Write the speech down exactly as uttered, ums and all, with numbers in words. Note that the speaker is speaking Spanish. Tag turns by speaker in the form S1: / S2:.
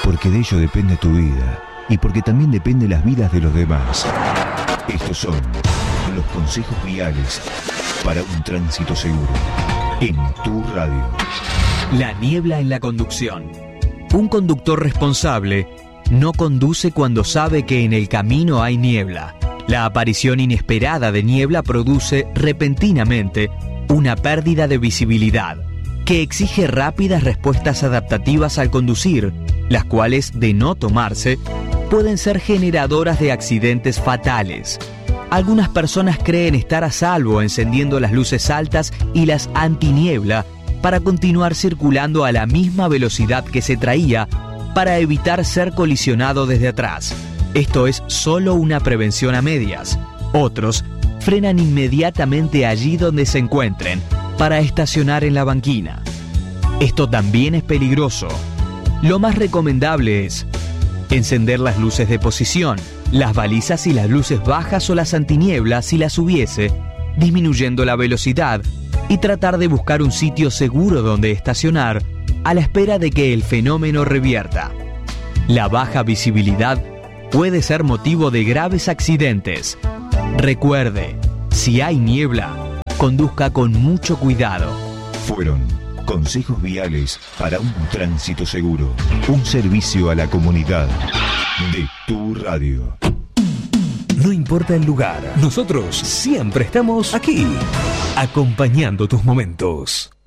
S1: Porque de ello depende tu vida y porque también depende las vidas de los demás. Estos son los consejos viales para un tránsito seguro en tu radio.
S2: La niebla en la conducción. Un conductor responsable no conduce cuando sabe que en el camino hay niebla. La aparición inesperada de niebla produce repentinamente una pérdida de visibilidad que exige rápidas respuestas adaptativas al conducir, las cuales, de no tomarse, pueden ser generadoras de accidentes fatales. Algunas personas creen estar a salvo encendiendo las luces altas y las antiniebla para continuar circulando a la misma velocidad que se traía para evitar ser colisionado desde atrás. Esto es solo una prevención a medias. Otros frenan inmediatamente allí donde se encuentren para estacionar en la banquina. Esto también es peligroso. Lo más recomendable es encender las luces de posición, las balizas y las luces bajas o las antinieblas si las hubiese, disminuyendo la velocidad y tratar de buscar un sitio seguro donde estacionar a la espera de que el fenómeno revierta. La baja visibilidad puede ser motivo de graves accidentes. Recuerde, si hay niebla, conduzca con mucho cuidado.
S1: Fueron consejos viales para un tránsito seguro. Un servicio a la comunidad de tu radio.
S3: No importa el lugar, nosotros siempre estamos aquí, acompañando tus momentos.